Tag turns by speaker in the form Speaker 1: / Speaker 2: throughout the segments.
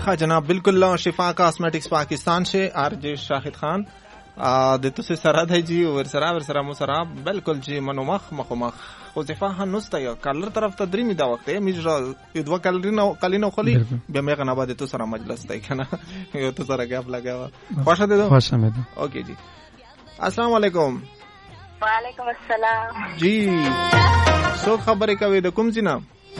Speaker 1: हाँ जनाब, बिल्कुल शिफा कॉस्मेटिक्स पाकिस्तान से आरजे शाहिद खान د تاسو سره دی جی ورسره مو سره بالکل جی منو مخ خوزفا هنوسته یا کلر طرف ته درې می دا وخت میجرا یو دوه کلینو خلی به مې غنا بعد تو سره مجلس دی کنه یو تو سره غاب لگا خوشا دې خوشا مې اوکے جی السلام علیکم.
Speaker 2: وعلیکم السلام
Speaker 1: جی سو خبرې کوي د کوم جنا؟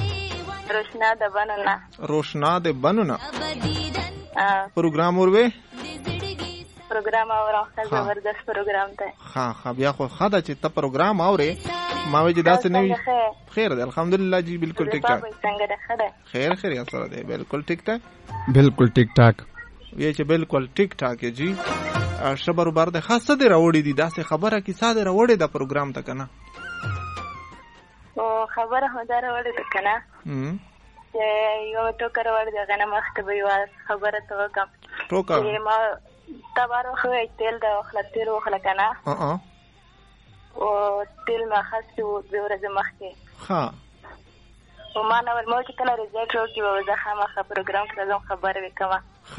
Speaker 1: روشنا د بنونا پروګرام اوروي
Speaker 2: پروګرام اورم زبردست پروګرام ته.
Speaker 1: ها بیا خو خدا چې ته پروګرام اوري ما وې داسې نه وي. خیر دی الحمدلله جی بالکل ټیک ټاک.
Speaker 2: څنګه ده؟
Speaker 1: خیر یا سره دی بالکل ټیک ټاک.
Speaker 3: بالکل ټیک ټاک
Speaker 1: وی چې بالکل ټیک ټاک جی. شبر بار ده خاصه دی راوړی دي داسې خبره کی ساده راوړی دا پروګرام ته کنه.
Speaker 2: او خبره هدا راوړی ده کنه. یو ټوکر راوړی ده کنه مخته به یو خبره ته وکم. ټوکر تبارو خو تیل دا خلطیر و خلکنه و تیل ما خستی و بیورز مخی و ما نور موچی کلا ریزیک رو کی و وزخه مخه پروگرام کرزم خبر بکما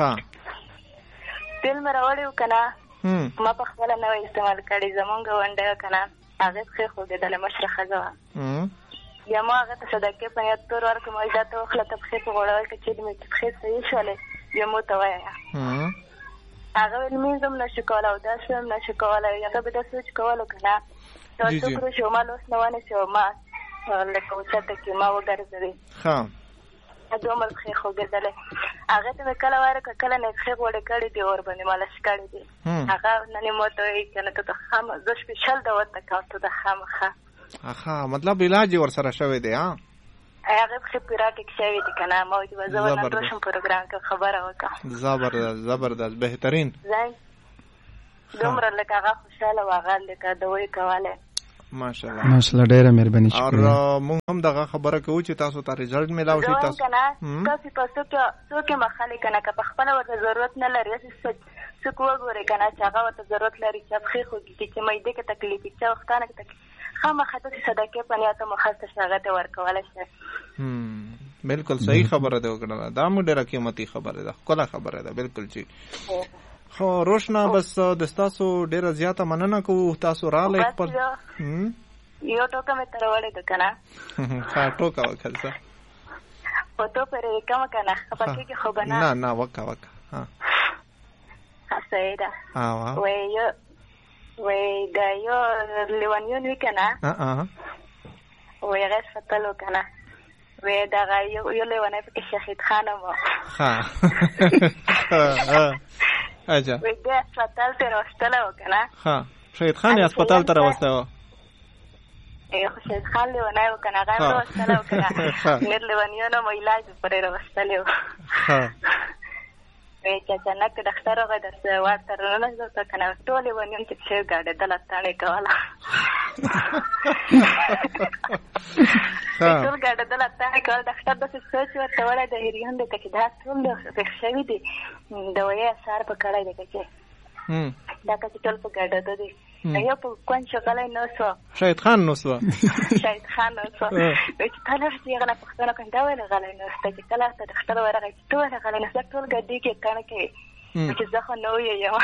Speaker 2: تیل مراولی و کنه ما پخوالا نوی استعمال کردی زمانگا ونده و کنه آغیب خی خوگه دل مشرخ زوا یا ما آغیب صدقه پنیاد تور ورکو مویدات و خلط بخی پا غوڑاوی که چید می بخی سیش ولی یا مو توایا هغه مینځم نشو کولای او داسې هم نشو کولای یا به داسې چې کولو که نه دا څوکرو شو ما لوس نه ونیسو ما لکه اوچته کې ما وګرځوي دومره پښې خوږېدلې هغې ته مې کله وایره که کله نه پښې غوړې کړې دي اور باندې مالش کړې دي هغه نن یې ماته وایي که نه ته د خامه زه سپېشل د ورته کوم ته د خامخه
Speaker 1: مطلب علاج یې ورسره شوی دی
Speaker 2: هغه په پیراټیک شوی دی کنه ما وایي به زه ورنه روشن پروګرام کې خبره وکړم.
Speaker 1: زبردست بهترین
Speaker 2: دومره لکه هغه خوشحاله و هغه لکه دوی کولی
Speaker 3: ماشاءالله ډېره مهرباني شکریه.
Speaker 1: او موږ هم دغه خبره کوو چې تاسو ته رزلټ میلاو شي. تاسو
Speaker 2: تاسو په څوک یې مخالي کنه که په خپله ورته ضرورت نه لري څوک وګورئ کنه چې هغه ورته ضرورت لري چې پښې خوږي چې معدې کې تکلیف وي چې وختانه کې تکلیف خامخا ته صدقې په نیت مخصص هغه ته ورکولی شي.
Speaker 1: بالکل صحیح خبره ده وکړه دا مو ډېره قیمتي خبره ده ښکلا خبره ده بالکل چې خو روشنا بس د تاسو ډېره زیاته مننه کوو تاسو راغلی خپل
Speaker 2: یو ټوکه مې تر وړې ده که نه
Speaker 1: ښه ټوکه وکړه څه
Speaker 2: خو تو پرې وکړم که نه خفه کېږي خو به
Speaker 1: نه وکړه
Speaker 2: صحیح ده وی دا یو لیوانیون وی که نه وی هغه فتل و که نه وی دغه یو لیوانی پکې شهید خانم و وی دی اسپتال ته راوستلی و که نه
Speaker 1: شهید خان یې اسپتال ته راوستی و
Speaker 2: خو شهید خان لیوانی و که نه هغه هم راوستلی و که نه نور لیوانیون هم علاج پرې راوستلی و وی چې اچانک ډاکټر راغی درته ورته راننه ته که نه ټول لیوانیون چې پښې ګاډېدله تڼې کوله ټول ګاډېدله تڼې کوله ډاکټر داسې سوچ ورته وړی د هریان دی که چې دا ټول پېښ شوي دي دوایي اثار په کړی دی که چې دا که چې ټول په ګاډېده دي یو په کونج غلی نه سو
Speaker 1: شهید خان نو سوه
Speaker 2: شهید خان نو سو وایي چې تا لږ چې هغه نه پوښتنه کوي دا ولې غلی نسته چې کله ورته ډاکټر ورغی چې ته ولې غلی نسته ټول ګډېږي تڼه کوي چې زه خو نه وییم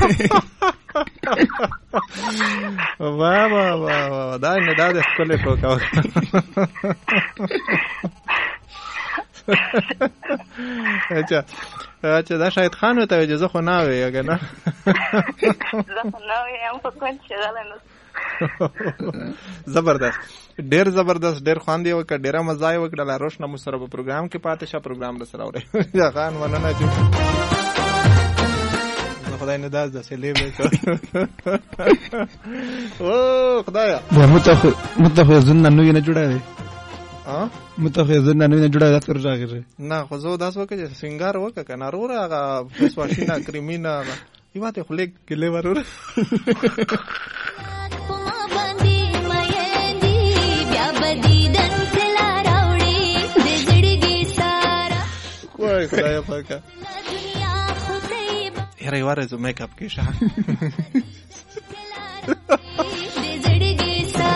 Speaker 1: واه دا نه دا د ښکلې ټوکه اچھا دا شاید خان وته وي زه خو نه وی که نه
Speaker 2: زه خو نه ویم په کونج چې غلی نو
Speaker 1: زبردست ډېر زبردست ډېر خوند یې وکړه ډېره مزه یې وکړله روشنه مو سره په پروګرام کې پاتې شه پروګرام در سره اورئ خان مننه خدای نه داز داسې لیبې او خدایا
Speaker 3: متخذون ننوی نه جوړه دی متخذون ننوی نه جوړه ده تر راغره
Speaker 1: نه خو زه داس وکړه چې سنگار وکړه که نه روره هغه فیس واشینا کریمینا یې ماته خولې ګلې وروره وای خدایا پاکه هر یو ورځ میک اپ کې شه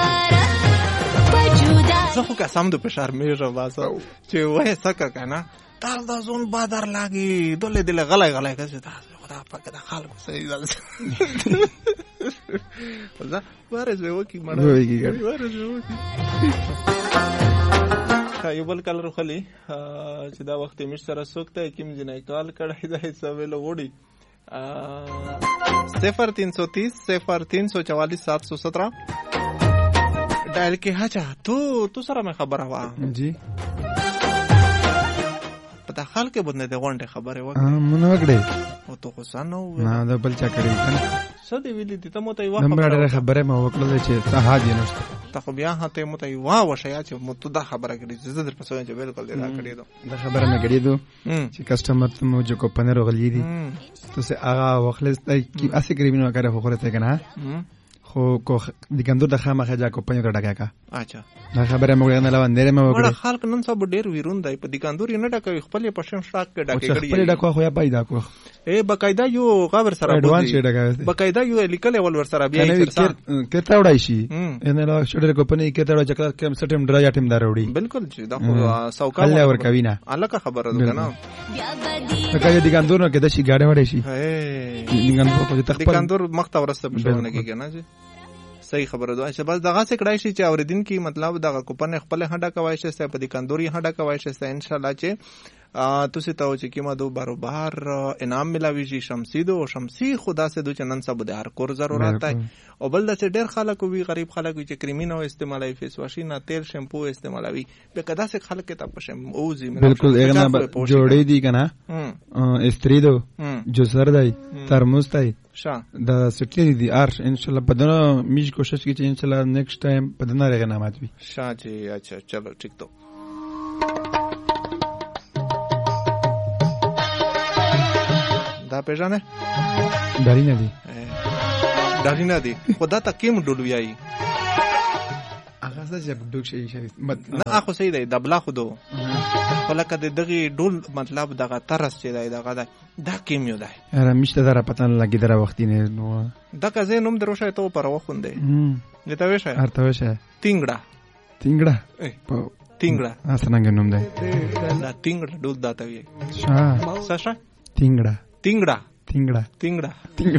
Speaker 1: زه خو قسم د فشار میږه باسه چې وای سکه که نه تر د زون بادر لاګي دله دله غلای غلای کسه خدا پاک د خلکو صحیح ځل وځه ورز به وکی مړ ورز به وکی یو بل کلر خلی چې دا وخت مش سره سوکته کیم جنای کال کړای دا حساب له وړي 0330 0344 717 ډایل کې هچا تو سره مې خبره وا
Speaker 3: جی
Speaker 1: پتا خلک باندې د غونډه خبره وکړه
Speaker 3: مونږ وکړې
Speaker 1: او تو خو سانو
Speaker 3: نه دا بل چا کړی کنه
Speaker 1: سدي ویلې ته مو ته یو
Speaker 3: خبره ما وکړل چې ته حاجی نشته
Speaker 1: ته خو بیا هته مو ته یو وشیا چې مو ته دا خبره کړې زه در پسوم چې بالکل دا کړې
Speaker 3: دا خبره مې کړې دو چې کسٹمر ته مو جو کو پنه غلې دي تو سه هغه وخلص کی اسې کریمینو کړه خو خورته کنه خو کو دګندور د خامخه جا کو پنه ډکا کا
Speaker 1: اچھا
Speaker 3: دا خبره مې نه لوان نه مې وکړه
Speaker 1: خلک نن سبا ډیر ویرون دی په دګندور نه ډکوي خپل پښین شاک کې ډکې کړي
Speaker 3: خپل ډکو خو یا پیدا کو
Speaker 1: بقاعده یو غبر سره بقاعده یو لیکل ول ور سره بیا
Speaker 3: کته وړای شي ان له شډر کو پنه کته وړا چکر کم سټم ډرا یا ټیم دار وړي
Speaker 1: بالکل چې دا خو سوکا
Speaker 3: ور کوي نه
Speaker 1: الکه خبره ده کنه
Speaker 3: کله دګندور نه کې د شي گاډه وړای شي
Speaker 1: دګندور مخته ورسته پښونه کې کنه چې صحیح خبره ده چې بس دغه څه کړای شي چې اوریدین کی مطلب دغه کوپن خپل هډا کوي شي په دې کندوري هډا کوي شي ان شاء الله چې تاسو ته چې کیما دو برابر انعام ملاوي شي شمسي خدا سے دو چنن سب د هر کور ضرورت ہے او بل د ډېر خلک وی غریب خلک چې کریمینو استعمالوي فیس واشي نه تیل شیمپو استعمالوي به کدا سے خلک ته پښم اوزي
Speaker 3: بالکل اغنا جوړې دي کنه استری دو جو سر دی ترموز دی دا سټلی دي ار ان شاء الله پدنه میش کوشش کی چې ان شاء الله نیکسٹ ټایم پدنه رغنا مات وي
Speaker 1: شاه جی اچھا چلو ٹھیک تو دا پیژانه دارینه دی خدا ته کیم ډولویای
Speaker 3: هغه څه ډوک شي
Speaker 1: نه اخو صحیح دی دبلا خودو ولکه دغه ډول مطلب دغه ترس چې دی دغه دا کیم یو دی
Speaker 3: اره مشته دره پته نه لګی دره وخت نه نو
Speaker 1: دغه زه نوم دروشه ته پر وخوندې لته وشه
Speaker 3: ارته وشه
Speaker 1: تینګړه
Speaker 3: اسنګ نوم دی
Speaker 1: دا تینګړه ډول داته وی
Speaker 3: شا
Speaker 1: ساشا
Speaker 3: تینګړه